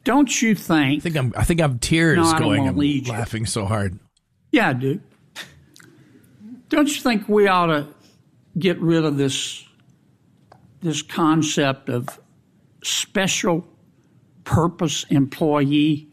Don't you think? I think I'm tears going. I'm lead laughing so hard. Yeah, I do. Don't you think we ought to get rid of this concept of special purpose employee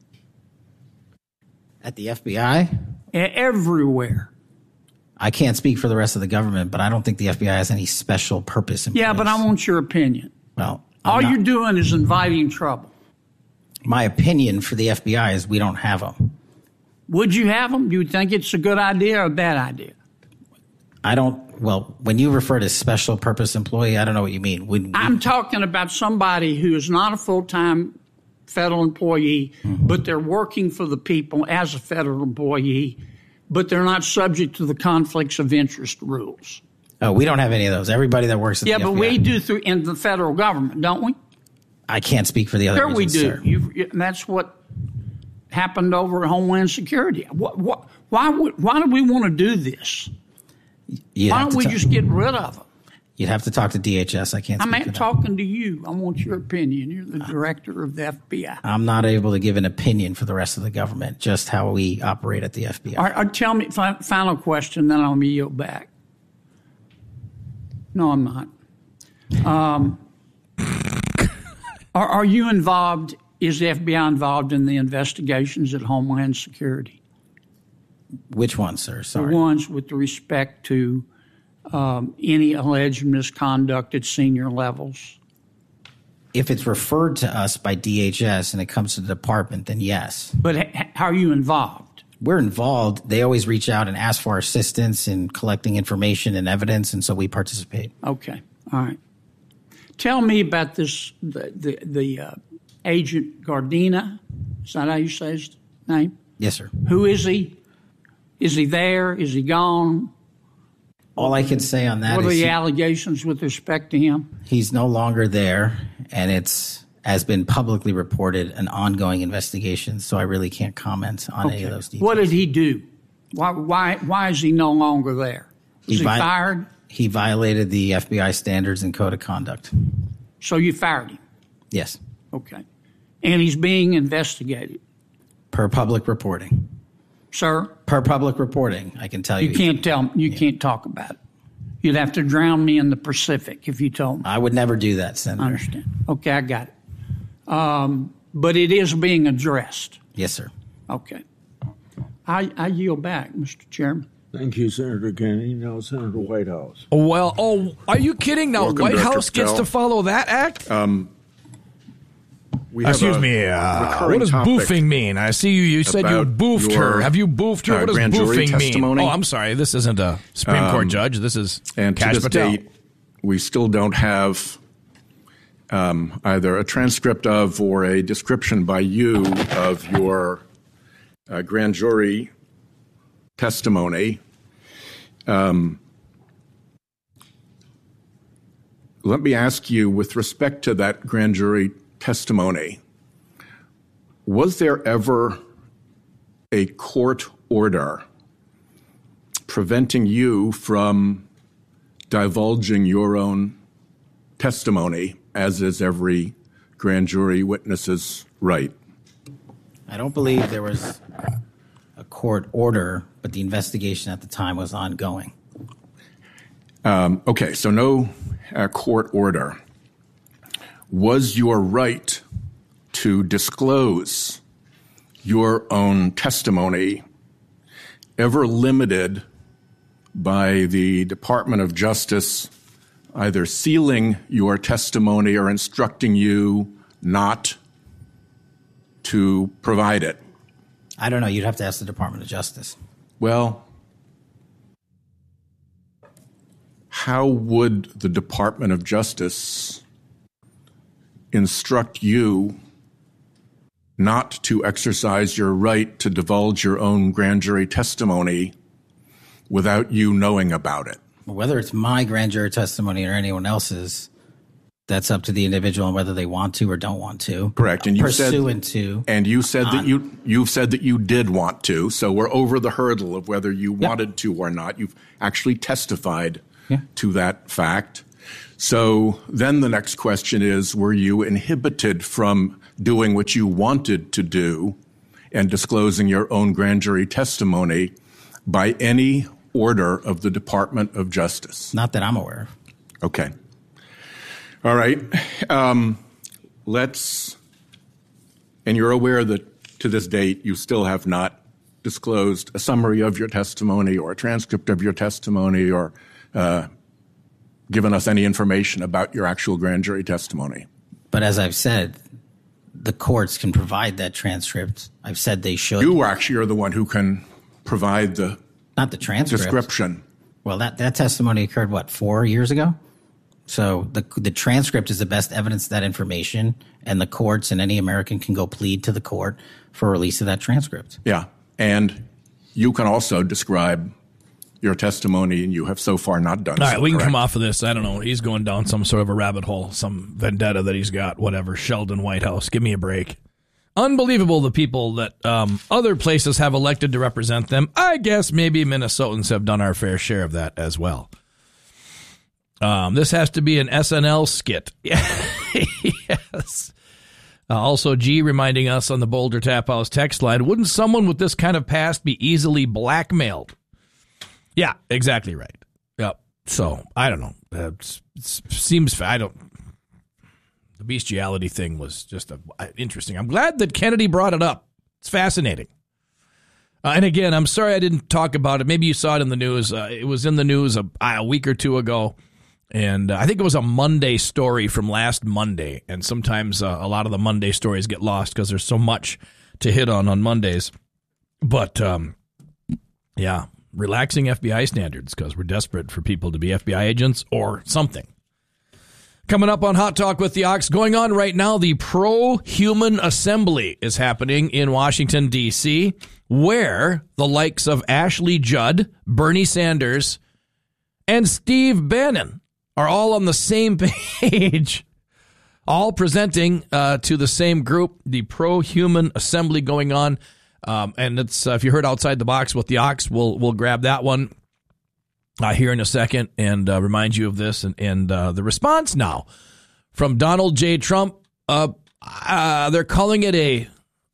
at the FBI? Everywhere. I can't speak for the rest of the government, but I don't think the FBI has any special purpose employees. Yeah, but I want your opinion. Well, all you're doing is inviting trouble. My opinion for the FBI is we don't have them. Would you have them? Do you think it's a good idea or a bad idea? Well, when you refer to special purpose employee, I don't know what you mean. I'm talking about somebody who is not a full-time federal employee, but they're working for the people as a federal employee, but they're not subject to the conflicts of interest rules. Oh, we don't have any of those. Everybody that works at the FBI. Yeah, but we do in the federal government, don't we? I can't speak for the other regions, we do. Sir. That's what happened over at Homeland Security. Why do we want to do this? Why don't we just get rid of them? You'd have to talk to DHS. I can't speak I'm talking to you. I want your opinion. You're the director of the FBI. I'm not able to give an opinion for the rest of the government, just how we operate at the FBI. All right, tell me, final question, then I'll yield back. No, I'm not. Are you involved, is the FBI involved in the investigations at Homeland Security? Which ones, sir? Sorry. The ones with respect to any alleged misconduct at senior levels. If it's referred to us by DHS and it comes to the department, then yes. But how are you involved? We're involved. They always reach out and ask for our assistance in collecting information and evidence, and so we participate. Okay. All right. Tell me about this, the Agent Gardena. Is that how you say his name? Yes, sir. Who is he? Is he there? Is he gone? All I can say on that is... What are the allegations with respect to him? He's no longer there, and has been publicly reported an ongoing investigation, so I really can't comment on any of those details. What did he do? Why is he no longer there? Was he fired? He violated the FBI standards and code of conduct. So you fired him? Yes. Okay. And he's being investigated? Per public reporting. Sir? Per public reporting, I can tell you. You can't talk about it. You'd have to drown me in the Pacific if you told me. I would never do that, Senator. I understand. Okay, I got it. But it is being addressed. Yes, sir. Okay. I yield back, Mr. Chairman. Thank you, Senator Kennedy. Now, Senator Whitehouse. Well, are you kidding? Now, Welcome, White House Director gets Pell. to follow that act? Excuse me. What does boofing mean? I see you said you boofed her. Have you boofed her? What does boofing mean? Oh, I'm sorry. This isn't a Supreme Court judge. This is and Kash to this Patel. date, we still don't have either a transcript of or a description by you of your grand jury testimony. Let me ask you, with respect to that grand jury testimony, was there ever a court order preventing you from divulging your own testimony, as is every grand jury witness's right? I don't believe there was a court order, but the investigation at the time was ongoing. Okay, so no court order. Was your right to disclose your own testimony ever limited by the Department of Justice either sealing your testimony or instructing you not to provide it? I don't know. You'd have to ask the Department of Justice. Well, how would the Department of Justice instruct you not to exercise your right to divulge your own grand jury testimony without you knowing about it? Whether it's my grand jury testimony or anyone else's, that's up to the individual and whether they want to or don't want to. Correct. And you said you've said that you did want to, so we're over the hurdle of whether you wanted to or not. You've actually testified to that fact. So then the next question is, were you inhibited from doing what you wanted to do and disclosing your own grand jury testimony by any order of the Department of Justice? Not that I'm aware of. Okay. All right. And you're aware that to this date you still have not disclosed a summary of your testimony or a transcript of your testimony or given us any information about your actual grand jury testimony. But as I've said, the courts can provide that transcript. I've said they should. You actually are the one who can provide the not the transcript description. Well, that testimony occurred 4 years ago. So the transcript is the best evidence of that information, and the courts and any American can go plead to the court for release of that transcript. Yeah, and you can also describe your testimony, and you have so far not done so. All right, we can correct? come off of this. I don't know. He's going down some sort of a rabbit hole, some vendetta that he's got, whatever. Sheldon Whitehouse. Give me a break. Unbelievable the people that other places have elected to represent them. I guess maybe Minnesotans have done our fair share of that as well. This has to be an SNL skit. Yes. Also, G reminding us on the Boulder Tap House text line, wouldn't someone with this kind of past be easily blackmailed? Yeah, exactly right. Yep. So, I don't know. The bestiality thing was just interesting. I'm glad that Kennedy brought it up. It's fascinating. And again, I'm sorry I didn't talk about it. Maybe you saw it in the news. It was in the news a week or two ago. And I think it was a Monday story from last Monday. And sometimes a lot of the Monday stories get lost because there's so much to hit on Mondays. But, yeah, relaxing FBI standards because we're desperate for people to be FBI agents or something. Coming up on Hot Talk with the Ox, going on right now, the Pro-Human Assembly is happening in Washington, D.C., where the likes of Ashley Judd, Bernie Sanders, and Steve Bannon are all on the same page, all presenting to the same group, the Pro-Human Assembly going on. And it's if you heard Outside the Box with the Ox, we'll grab that one here in a second and remind you of this. And the response now from Donald J. Trump, they're calling it a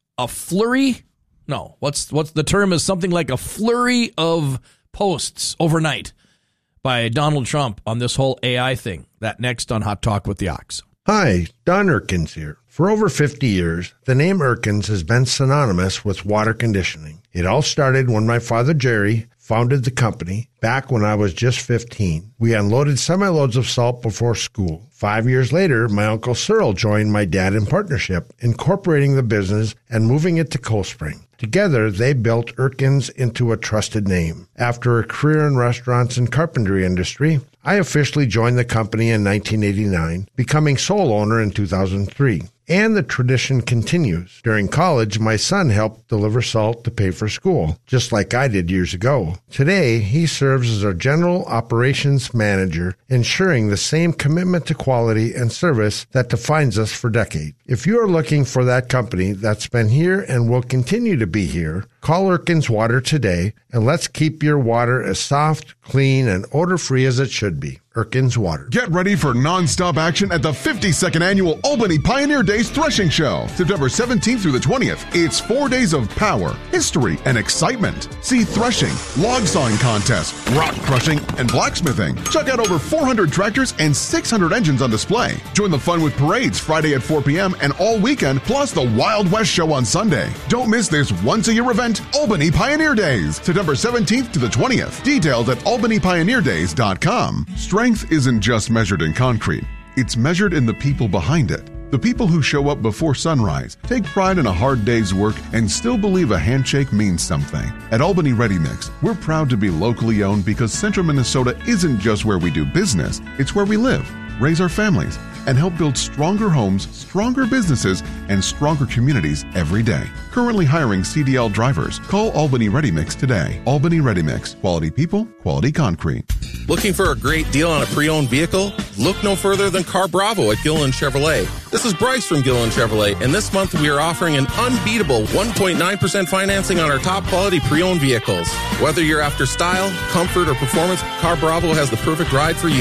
flurry. No, what's the term is something like a flurry of posts overnight by Donald Trump on this whole AI thing. That next on Hot Talk with the Ox. Hi, Don Erkins here. For over 50 years, the name Erkins has been synonymous with water conditioning. It all started when my father, Jerry, founded the company back when I was just 15. We unloaded semi-loads of salt before school. 5 years later, my Uncle Cyril joined my dad in partnership, incorporating the business and moving it to Cold Spring. Together, they built Erkins into a trusted name. After a career in restaurants and carpentry industry, I officially joined the company in 1989, becoming sole owner in 2003. And the tradition continues. During college, my son helped deliver salt to pay for school, just like I did years ago. Today, he serves as our general operations manager, ensuring the same commitment to quality and service that defines us for decades. If you are looking for that company that's been here and will continue to be here, call Erkins Water today, and let's keep your water as soft, clean, and odor-free as it should be. Erkins Water. Get ready for non-stop action at the 52nd Annual Albany Pioneer Days Threshing Show, September 17th through the 20th. It's 4 days of power, history, and excitement. See threshing, log sawing contests, rock crushing, and blacksmithing. Check out over 400 tractors and 600 engines on display. Join the fun with parades Friday at 4 p.m. and all weekend, plus the Wild West Show on Sunday. Don't miss this once-a-year event, Albany Pioneer Days, September 17th to the 20th. Details at albanypioneerdays.com. Strength isn't just measured in concrete. It's measured in the people behind it. The people who show up before sunrise, take pride in a hard day's work, and still believe a handshake means something. At Albany Ready Mix, we're proud to be locally owned because Central Minnesota isn't just where we do business, it's where we live, raise our families, and help build stronger homes, stronger businesses, and stronger communities every day. Currently hiring CDL drivers. Call Albany Ready Mix today. Albany Ready Mix. Quality people, quality concrete. Looking for a great deal on a pre-owned vehicle? Look no further than Car Bravo at Gilliland Chevrolet. This is Bryce from Gilliland Chevrolet, and this month we are offering an unbeatable 1.9% financing on our top quality pre-owned vehicles. Whether you're after style, comfort, or performance, Car Bravo has the perfect ride for you.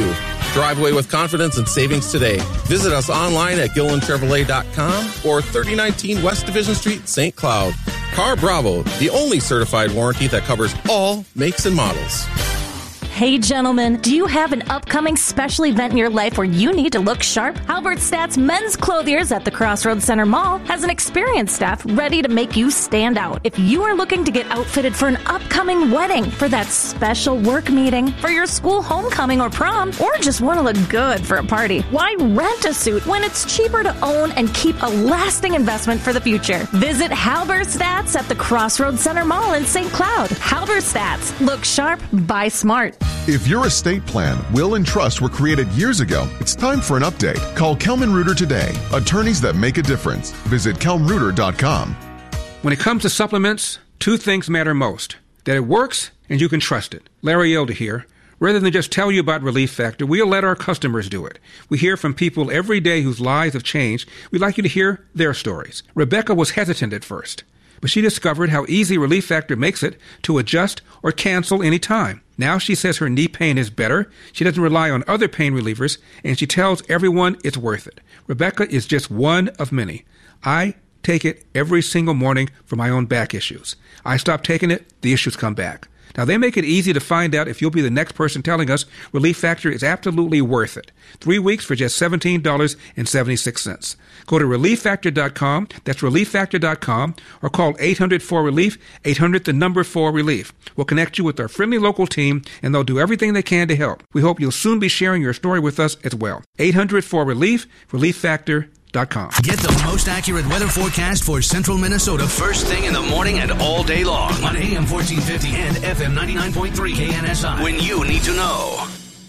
Drive away with confidence and savings today. Visit us online at GillenChevrolet.com or 3019 West Division Street, St. Cloud. Car Bravo, the only certified warranty that covers all makes and models. Hey gentlemen, do you have an upcoming special event in your life where you need to look sharp? Halberstadt's Men's Clothiers at the Crossroads Center Mall has an experienced staff ready to make you stand out. If you are looking to get outfitted for an upcoming wedding, for that special work meeting, for your school homecoming or prom, or just want to look good for a party, why rent a suit when it's cheaper to own and keep a lasting investment for the future? Visit Halberstadt's at the Crossroads Center Mall in St. Cloud. Halberstadt's. Look sharp, buy smart. If your estate plan, will, and trust were created years ago, it's time for an update. Call Kelman Reuter today. Attorneys that make a difference. Visit kelmreuter.com. When it comes to supplements, two things matter most: that it works and you can trust it. Larry Elder here. Rather than just tell you about Relief Factor, we'll let our customers do it. We hear from people every day whose lives have changed. We'd like you to hear their stories. Rebecca was hesitant at first, but she discovered how easy Relief Factor makes it to adjust or cancel any time. Now she says her knee pain is better, she doesn't rely on other pain relievers, and she tells everyone it's worth it. Rebecca is just one of many. I take it every single morning for my own back issues. I stop taking it, the issues come back. Now, they make it easy to find out if you'll be the next person telling us Relief Factor is absolutely worth it. 3 weeks for just $17.76. Go to ReliefFactor.com, that's ReliefFactor.com, or call 800-4RELIEF, 800-4RELIEF. We'll connect you with our friendly local team, and they'll do everything they can to help. We hope you'll soon be sharing your story with us as well. 800-4RELIEF, ReliefFactor.com. Get the most accurate weather forecast for central Minnesota first thing in the morning and all day long on AM 1450 and FM 99.3 KNSI when you need to know.